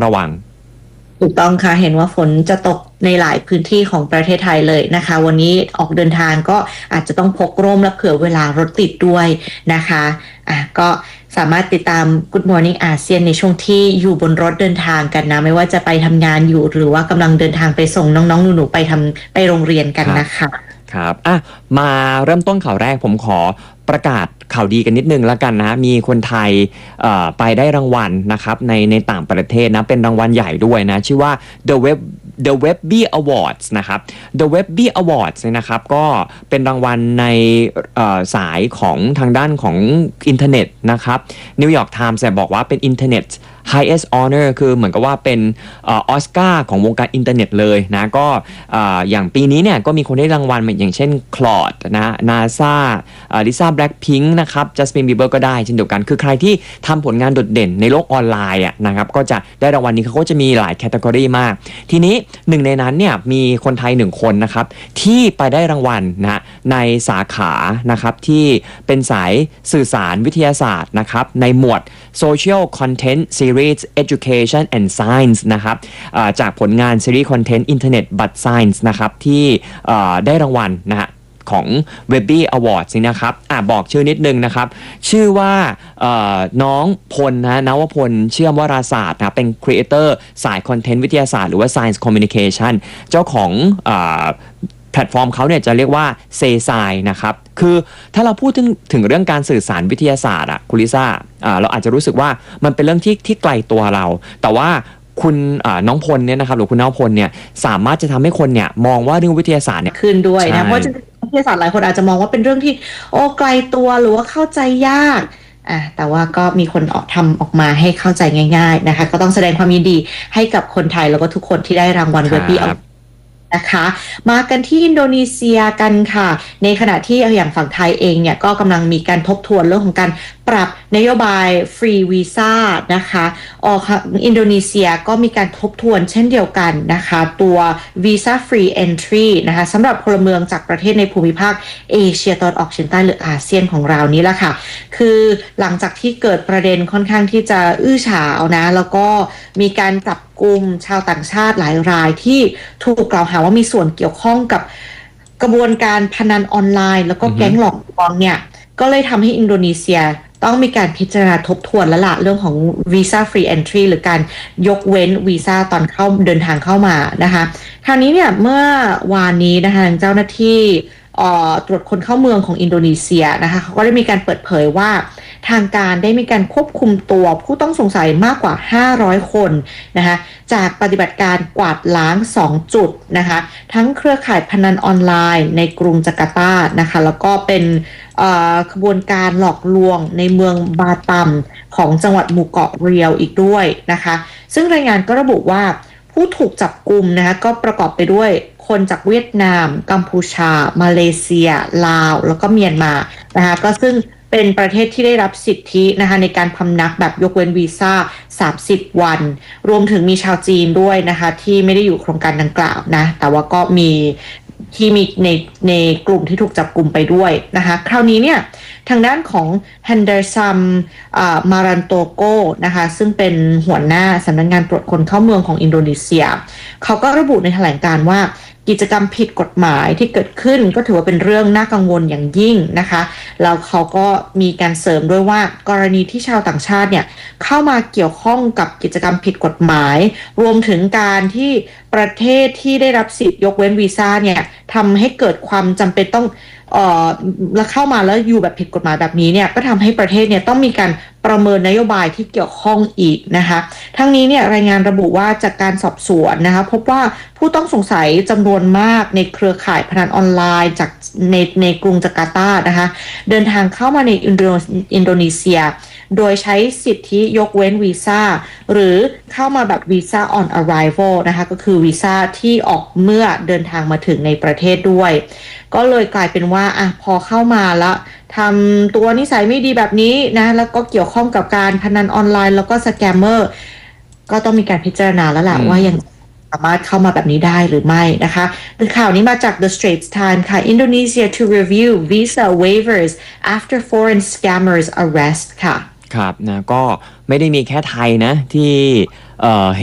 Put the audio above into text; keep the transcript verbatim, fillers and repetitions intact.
ระวังถูกต้องค่ะเห็นว่าฝนจะตกในหลายพื้นที่ของประเทศไทยเลยนะคะวันนี้ออกเดินทางก็อาจจะต้องพกร่มและเผื่อเวลารถติดด้วยนะคะอ่ะก็สามารถติดตาม Good Morning อาเซียนในช่วงที่อยู่บนรถเดินทางกันนะไม่ว่าจะไปทำงานอยู่หรือว่ากำลังเดินทางไปส่งน้องๆหนูๆไปทำไปโรงเรียนกันนะคะครับอ่ะมาเริ่มต้นข่าวแรกผมขอประกาศข่าวดีกันนิดนึงแล้วกันนะมีคนไทยไปได้รางวัลนะครับในในต่างประเทศนะเป็นรางวัลใหญ่ด้วยนะชื่อว่า The Web The Webby Awards นะครับ The Webby Awards เนี่ยนะครับก็เป็นรางวัลในสายของทางด้านของอินเทอร์เน็ตนะครับ New York Times บอกว่าเป็น Internet highest honor คือเหมือนกับว่าเป็นออสการ์ของวงการอินเทอร์เน็ตเลยนะก็อย่างปีนี้เนี่ยก็มีคนได้รางวัลอย่างเช่นคลอดนะนาซาลิซ่าแบล็คพิงค์นะครับจัสตินบีเบอร์ก็ได้เช่นเดียวกันคือใครที่ทำผลงานโดดเด่นในโลกออนไลน์อ่ะนะครับก็จะได้รางวัลนี้เขาก็จะมีหลายแคตตากรีมากทีนี้หนึ่งในนั้นเนี่ยมีคนไทยหนึ่งคนนะครับที่ไปได้รางวัลนะในสาขานะครับที่เป็นสายสื่อสารวิทยาศาสตร์นะครับในหมวด Social Content Series Education and Science นะครับจากผลงานซีรีส์คอนเทนต์ Internet but Science นะครับที่ได้รางวัลนะฮะของ Webby Awards นี่นะครับอ่ะบอกชื่อนิดนึงนะครับชื่อว่าน้องพลนะนวพลเชื่อมวราศาสตร์นะเป็นครีเอเตอร์สายคอนเทนต์วิทยาศาสตร์หรือว่า Science Communication เจ้าของแพลตฟอร์มเขาเนี่ยจะเรียกว่าเซซายนะครับคือถ้าเราพูดถึงถึงเรื่องการสื่อสารวิทยาศาสตร์อะคุณลิซ่าเราอาจจะรู้สึกว่ามันเป็นเรื่องที่ที่ไกลตัวเราแต่ว่าคุณน้องพลเนี่ยนะครับหรือคุณน้องพลเนี่ยสามารถจะทำให้คนเนี่ยมองว่าเรื่องวิทยาศาสตร์เนี่ยขึ้นด้วยนะเพราะวิทยาศาสตร์หลายคนอาจจะมองว่าเป็นเรื่องที่โอ้ไกลตัวหรือว่าเข้าใจยากอ่ะแต่ว่าก็มีคนออกทำออกมาให้เข้าใจง่ายๆนะคะก็ต้องแสดงความยินดีให้กับคนไทยแล้วก็ทุกคนที่ได้รางวัล Webbyนะคะมากันที่อินโดนีเซียกันค่ะในขณะที่อย่างฝั่งไทยเองเนี่ยก็กำลังมีการทบทวนเรื่องของการปรับนโยบายฟรีวีซ่านะคะออกอินโดนีเซียก็มีการทบทวนเช่นเดียวกันนะคะตัววีซ่าฟรีเอนทรีนะคะสำหรับพลเมืองจากประเทศในภูมิภาคเอเชียตะวันออกเฉียงใต้หรืออาเซียนของเรานี้แหละค่ะคือหลังจากที่เกิดประเด็นค่อนข้างที่จะอื้อฉาวนะแล้วก็มีการจับกลุ่มชาวต่างชาติหลายรายที่ถูกกล่าวหาว่ามีส่วนเกี่ยวข้องกับกระบวนการพนันออนไลน์แล้วก็แก๊งหลอกลวงเนี่ยก็เลยทำให้อินโดนีเซียต้องมีการพิจารณาทบทวนแล้วล่ะเรื่องของวีซ่าฟรีเอนทรีหรือการยกเว้นวีซ่าตอนเข้าเดินทางเข้ามานะคะคราวนี้เนี่ยเมื่อวานนี้นะคะเจ้าหน้าที่ตรวจคนเข้าเมืองของอินโดนีเซียนะคะเขาก็ได้มีการเปิดเผยว่าทางการได้มีการควบคุมตัวผู้ต้องสงสัยมากกว่าห้าร้อยคนนะคะจากปฏิบัติการกวาดล้างสองจุดนะคะทั้งเครือข่ายพนันออนไลน์ในกรุงจาการ์ตานะคะแล้วก็เป็นขบวนการหลอกลวงในเมืองบาตัมของจังหวัดหมู่เกาะเรียวอีกด้วยนะคะซึ่งรายงานก็ระบุว่าผู้ถูกจับกุมนะคะก็ประกอบไปด้วยคนจากเวียดนามกัมพูชามาเลเซียลาวแล้วก็เมียนมานะคะก็ซึ่งเป็นประเทศที่ได้รับสิทธินะคะในการพำนักแบบยกเว้นวีซ่าสามสิบวันรวมถึงมีชาวจีนด้วยนะคะที่ไม่ได้อยู่โครงการดังกล่าวนะแต่ว่าก็มีที่มีในในกลุ่มที่ถูกจับกลุ่มไปด้วยนะคะคราวนี้เนี่ยทางด้านของแฮนเดอร์ซัมมารันโตโกนะคะซึ่งเป็นหัวหน้าสำนักงานตรวจคนเข้าเมืองของอินโดนีเซียเขาก็ระบุในแถลงการณ์ว่ากิจกรรมผิดกฎหมายที่เกิดขึ้นก็ถือว่าเป็นเรื่องน่ากังวลอย่างยิ่งนะคะแล้วเขาก็มีการเสริมด้วยว่ากรณีที่ชาวต่างชาติเนี่ยเข้ามาเกี่ยวข้องกับกิจกรรมผิดกฎหมายรวมถึงการที่ประเทศที่ได้รับสิทธิ์ยกเว้นวีซ่าเนี่ยทำให้เกิดความจำเป็นต้องเอ่อแล้วเข้ามาแล้วอยู่แบบผิดกฎหมายแบบนี้เนี่ยก็ทำให้ประเทศเนี่ยต้องมีการประเมินนโยบายที่เกี่ยวข้องอีกนะคะทั้งนี้เนี่ยรายงานระบุว่าจากการสอบสวนนะคะพบว่าผู้ต้องสงสัยจำนวนมากในเครือข่ายพนันออนไลน์จากในในกรุงจาการ์ตานะคะเดินทางเข้ามาในอินโดอินโดนีเซียโดยใช้สิทธิยกเว้นวีซ่าหรือเข้ามาแบบวีซ่า on arrival นะคะก็คือวีซ่าที่ออกเมื่อเดินทางมาถึงในประเทศด้วยก็เลยกลายเป็นว่าอ่ะพอเข้ามาแล้วทำตัวนิสัยไม่ดีแบบนี้นะแล้วก็เกี่ยวข้องกับการพนันออนไลน์แล้วก็สแกมเมอร์ก็ต้องมีการพิจารณาแล้วล่ะว่ายังสามารถเข้ามาแบบนี้ได้หรือไม่นะคะข่าวนี้มาจาก The Straits Times ค่ะ Indonesia to review visa waivers after foreign scammers arrest ค่ะครับนะก็ไม่ได้มีแค่ไทยนะที่เอ่อ